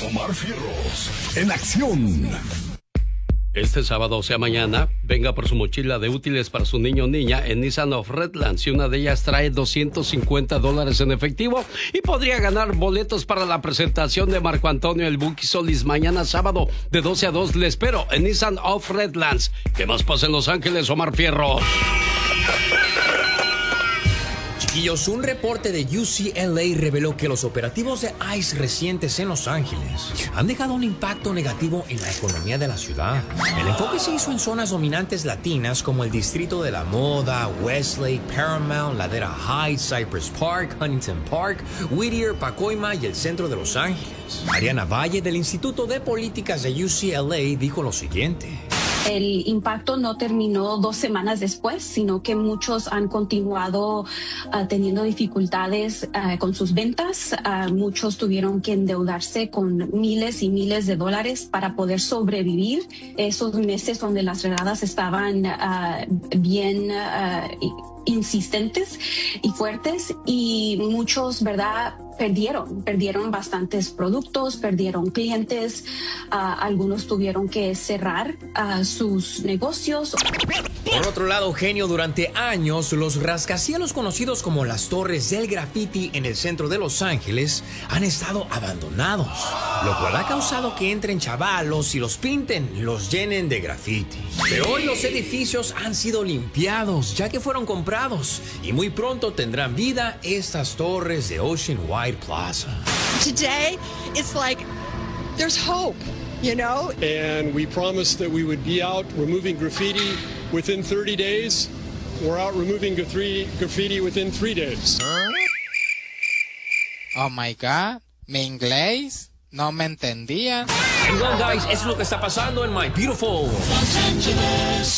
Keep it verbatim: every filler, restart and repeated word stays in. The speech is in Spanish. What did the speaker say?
Omar Fierros, en acción. Este sábado, o sea mañana, venga por su mochila de útiles para su niño o niña en Nissan of Redlands, y una de ellas trae doscientos cincuenta dólares en efectivo y podría ganar boletos para la presentación de Marco Antonio el Buki Solís mañana sábado de doce a dos. Le espero en Nissan of Redlands. ¿Qué más pasa en Los Ángeles, Omar Fierro? Chiquillos, un reporte de U C L A reveló que los operativos de ICE recientes en Los Ángeles han dejado un impacto negativo en la economía de la ciudad. El enfoque se hizo en zonas dominantes latinas como el Distrito de la Moda, Westlake, Paramount, Ladera Heights, Cypress Park, Huntington Park, Whittier, Pacoima y el centro de Los Ángeles. Ariana Valle del Instituto de Políticas de U C L A dijo lo siguiente. El impacto no terminó dos semanas después, sino que muchos han continuado uh, teniendo dificultades uh, con sus ventas. Uh, muchos tuvieron que endeudarse con miles y miles de dólares para poder sobrevivir esos meses donde las redadas estaban uh, bien uh, insistentes y fuertes, y muchos, ¿verdad?, perdieron, perdieron bastantes productos, perdieron clientes, uh, algunos tuvieron que cerrar uh, sus negocios. Por otro lado, genio, durante años los rascacielos conocidos como las Torres del Graffiti en el centro de Los Ángeles han estado abandonados, lo cual ha causado que entren chavalos y los pinten, los llenen de graffiti. Pero hoy los edificios han sido limpiados ya que fueron comprados, y muy pronto tendrán vida estas torres de Ocean Wide Plaza. Today, it's like there's hope, you know? And we promised that we would be out removing graffiti within thirty days. We're out removing graffiti within three days. Oh my God, mi inglés no me entendía. Well, guys, eso es lo que está pasando en My Beautiful Los Ángeles.